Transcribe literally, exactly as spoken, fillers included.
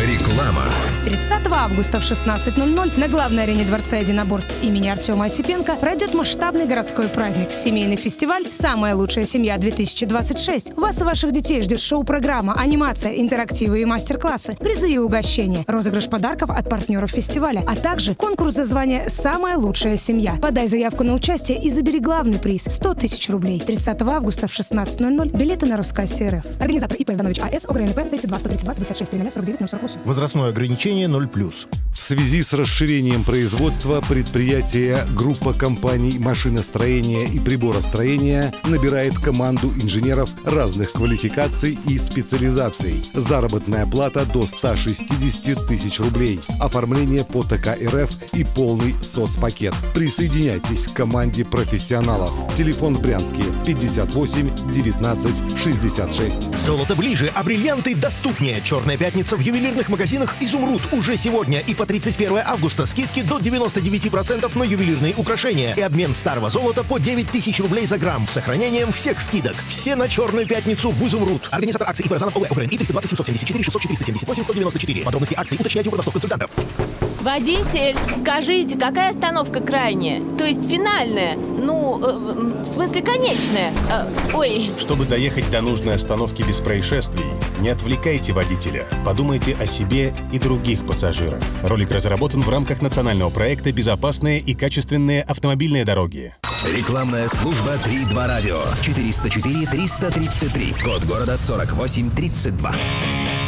Реклама. тридцатого августа в шестнадцать ноль ноль на главной арене Дворца единоборств имени Артема Осипенко пройдет масштабный городской праздник. Семейный фестиваль «Самая лучшая семья-две тысячи двадцать шесть». Вас и ваших детей ждет шоу-программа, анимация, интерактивы и мастер-классы, призы и угощения, розыгрыш подарков от партнеров фестиваля, а также конкурс за звание «Самая лучшая семья». Подай заявку на участие и забери главный приз – сто тысяч рублей. тридцатого августа в шестнадцать ноль ноль. Билеты на Роскассе РФ. Организатор ИП «Зданович АС», ОГРНП тридцать два сто тридцать два пятьдесят шесть сорок девять сорок восемь. Возрастное ограничение ноль плюс. В связи с расширением производства предприятие группа компаний машиностроения и приборостроения набирает команду инженеров разных квалификаций и специализаций. Заработная плата до ста шестидесяти тысяч рублей. Оформление по ТК РФ и полный соцпакет. Присоединяйтесь к команде профессионалов. Телефон в Брянске пятьдесят восемь девятнадцать шестьдесят шесть. Золото ближе, а бриллианты доступнее. Черная пятница в ювелирных магазинах «Изумруд» уже сегодня и по тридцать первого августа скидки до девяноста девяти процентов на ювелирные украшения и обмен старого золота по девять тысяч рублей за грамм с сохранением всех скидок. Все на Черную пятницу в «Изумруд». Организатор акции ИП Розанов ОГ ОГРНИ триста двадцать семьсот семьдесят четыре шестьсот четыреста семьдесят восемь сто девяносто четыре. Подробности акции уточняйте у продавцов-консультантов. Водитель, скажите, какая остановка крайняя? То есть финальная? Ну, э, в смысле конечная? Э, ой. Чтобы доехать до нужной остановки без происшествий, не отвлекайте водителя. Подумайте о себе и других пассажирах. Ролик разработан в рамках национального проекта «Безопасные и качественные автомобильные дороги». Рекламная служба три два радио. четыреста четыре триста тридцать три. Код города сорок восемь тридцать два.